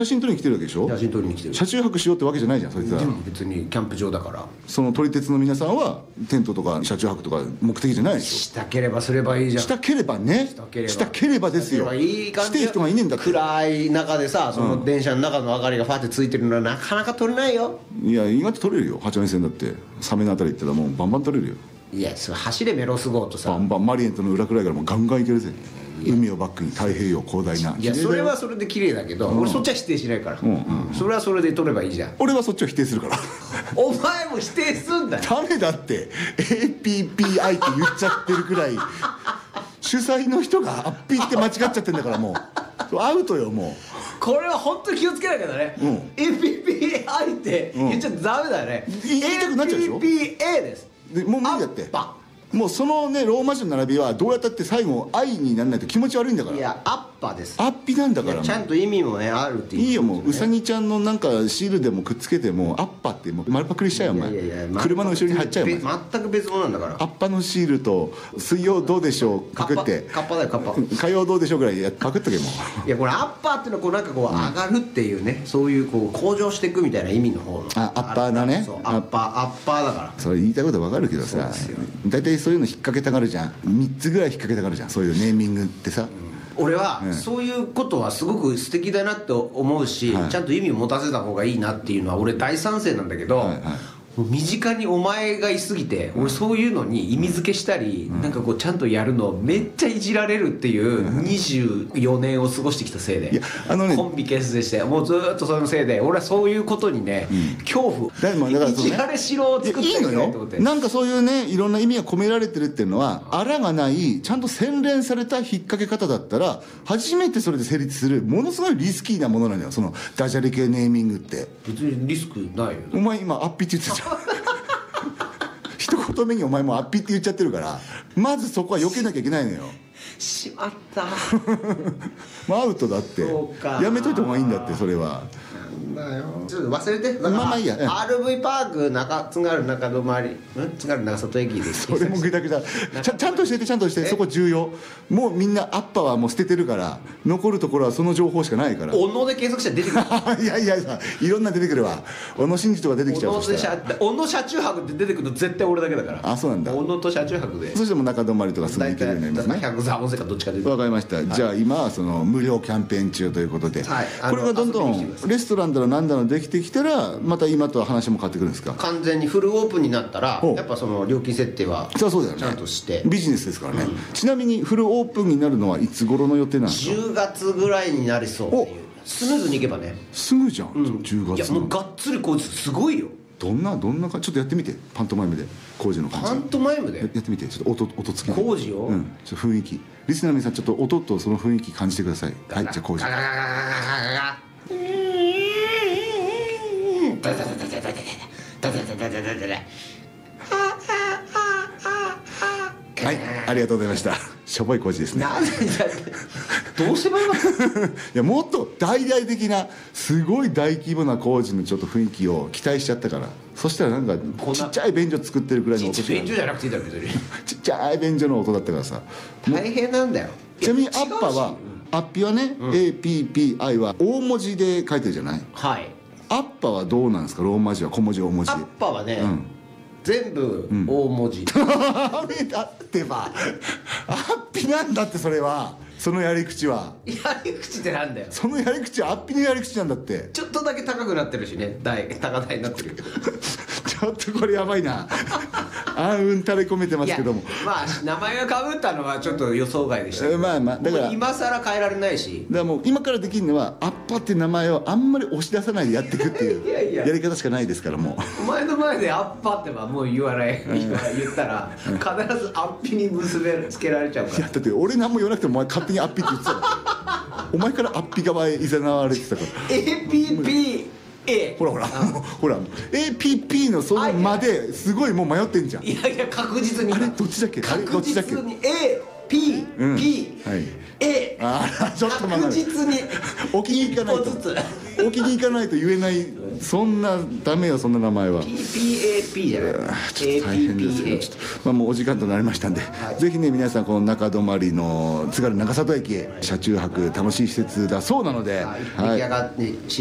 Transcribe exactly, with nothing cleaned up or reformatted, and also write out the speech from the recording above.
写真撮りに来てるわけでしょ。 写真撮りに来てる。 車中泊しようってわけじゃないじゃんそいつは。 でも別にキャンプ場だから。 その撮り鉄の皆さんはテントとか車中泊とか目的じゃないでしょ。 したければすればいいじゃん。 したければね。 したければしたければですよ。 いい感じ。 してる人がいねえんだって。 暗い中でさ、その電車の中の明かりがファってついてるのはなかなか撮れないよ。 いや意外と撮れるよ。八王子線だってサメのあたり行ったらもうバンバン撮れるよ。 いやそれ走れメロス号とさ、 バンバンマリエントの裏くらいからもうガンガン行けるぜ。海をバックに太平洋広大な。 いやそれはそれで綺麗だけど、俺そっちは否定しないから、 うんうんそれはそれで撮ればいいじゃん。 俺はそっちを否定するからお前も否定すんだよ。 ダメだって エーピーピーアイ って言っちゃってるくらい主催の人がアッピーって間違っちゃってんだからもうアウトよもう。 これは本当に気をつけなきゃだね、 うんエーピーピーアイ って言っちゃダメだよね、 うん言いたくなっちゃうでしょエーピーピーエー ですでもう無理だってアッパもうそのねローマ字の並びはどうやったって最後「愛」にならないと気持ち悪いんだから。 いやアッパです。 アッピなんだからもうちゃんと意味もねあるっていう、 いいよもううさぎちゃんのなんかシールでもくっつけてもアッパってもう丸パクリしちゃうよお前。 いやいやいや車の後ろに貼っちゃうよお前。 全く別物なんだからアッパのシールと「水曜どうでしょう」かくってカッパだよカッパ火曜どうでしょうぐらいやパクっとけもう。 いやこれアッパーっていうのはこうなんかこう上がるっていうね、そういうこう向上していくみたいな意味の方のあアッパーだね。 そうアッパーアッパーだから。 それ言いたいことわかるけどさ大体そういうの引っ掛けたがるじゃん。みっつぐらい引っ掛けたがるじゃんそういうネーミングってさ、 俺はそういうことはすごく素敵だなって思うし、 はいちゃんと意味を持たせた方がいいなっていうのは俺大賛成なんだけど、 はいはいもう身近にお前がいすぎて俺そういうのに意味付けしたり、なんかこうちゃんとやるのめっちゃいじられるっていうにじゅうよねんを過ごしてきたせいで、 いやあのねコンビ結成してもうずーっとそのせいで俺はそういうことにね、恐怖だからだからいそうねじられしろを作っていいのよくれと思って。 なんかそういうねいろんな意味が込められてるっていうのはあらがないちゃんと洗練された引っ掛け方だったら初めてそれで成立するものすごいリスキーなものなのよそのダジャレ系ネーミングって。 別にリスクないよ。 お前今アッピって言ってたじゃん一言目にお前もうアッピって言っちゃってるからまずそこは避けなきゃいけないのよしまったもうアウトだってそうかやめといた方がいいんだってそれは。 なんだよちょっと忘れて。 まあまあいいやうんアールブイ パーク中津軽中泊まりん津軽長里駅でそれもぐだぐだちゃちゃんとしててちゃんとしてそこ重要。もうみんなアッパはもう捨ててるから残るところはその情報しかないから小野で検索したら出てくる。 いやいやいやいろんな出てくるわ小野伸二とか出てきちゃう。 小野でそしたら車小野車中泊って出てくるの絶対俺だけだから。 あそうなんだ。 小野と車中泊でそしてもう中泊まりとかすぐ行けるようになりますね。 百座温泉かどっちかでわかりました、じゃあ今はその無料キャンペーン中ということで、 はいあのこれがどんど遊びに来てくださんレストランだのなんだのできてきたらまた今とは話も変わってくるんですか。 完全にフルオープンになったらおやっぱその料金設定はそりゃそうだよねちゃんとしてビジネスですからね、ちなみにフルオープンになるのはいつ頃の予定なんですか。 じゅうがつぐらいになりそうっていう。スムーズにいけばね。 すぐじゃん、 うんじゅうがつのいやもうがっつりこいつすごいよ。 どんなどんなかちょっとやってみてパントマイムで工事の感じパントマイムでややってみてちょっと音音つけて工事をうんちょっと雰囲気リスナーの皆さんちょっと音とその雰囲気感じてください。はいじゃあ工事ガガガガガガガガダダダダダダダダダダダダダダダダはいありがとうございましたしょぼい工事ですね。 なんでだどうすればいいの。 いやもっと大々的なすごい大規模な工事のちょっと雰囲気を期待しちゃったからそしたらなんかこんなちっちゃい便所作ってるくらいの音ちっちゃい便所じゃなくていいだろ別に。 ちっちゃい便所の音だったからさ。 大変なんだよ。 ちなみにアッパはアッピはね、エーピーピーアイ は大文字で書いてるじゃない。 はい。 アッパはどうなんですか。ローマ字は小文字大文字でアッパはね、 うん全部大文字。 ダメだってばアッピなんだってそれはそのやり口はやり口ってなんだよ。 そのやり口はアッピのやり口なんだってちょっとだけ高くなってるしね、台高台になってるけど。 ちょっとこれやばいな暗雲垂れ込めてますけども。 まあ名前がかぶったのはちょっと予想外でしたけど、 まあまあだからもう今更変えられないし。 だからもう今からできるのはアッパっていう名前をあんまり押し出さないでやっていくっていういやいややり方しかないですからもうお前の前でアッパってはもう言わない言ったら必ずアッピに結べつけられちゃうから。 いやだって俺何も言わなくてもお前勝手にアッピって言ってたからお前からアッピ側へいざなわれてたからエーピーピーエーほらほらもうほら エーピーピー のその間ですごいもう迷ってんじゃん。 いやいや確実にあれどっちだっけあれどっ確ちだっけ実に エーピーピーエーあらちょっと待って確実にお気に入かないと一歩ずつお気に入かないと言えないそんなダメよそんな名前は。 ピーピーエーピー じゃないちょっと大変ですよ。ちょっと、まあ、もうお時間となりましたんで、はい、ぜひね皆さんこの中泊の津軽長里駅へ車中泊楽しい施設だそうなので、 はい、出来上がって